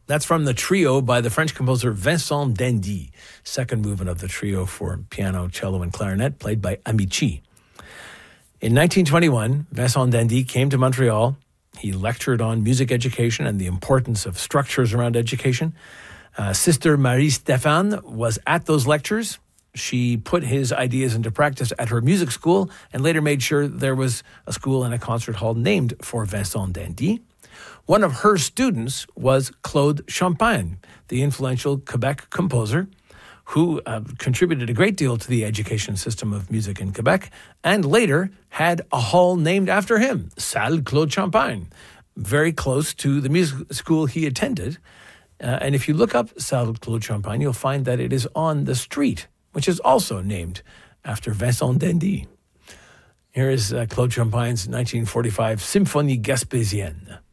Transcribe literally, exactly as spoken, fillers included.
That's from the trio by the French composer Vincent d'Indy, second movement of the trio for piano, cello, and clarinet, played by Amici. In nineteen twenty-one, Vincent d'Indy came to Montreal. He lectured on music education and the importance of structures around education. Uh, Sister Marie Stéphane was at those lectures. She put his ideas into practice at her music school and later made sure there was a school and a concert hall named for Vincent d'Indy. One of her students was Claude Champagne, the influential Quebec composer, who uh, contributed a great deal to the education system of music in Quebec, and later had a hall named after him, Salle Claude Champagne, very close to the music school he attended. Uh, and if you look up Salle Claude Champagne, you'll find that it is on the street, which is also named after Vincent d'Indy. Here is uh, Claude Champagne's nineteen forty-five Symphonie Gaspésienne.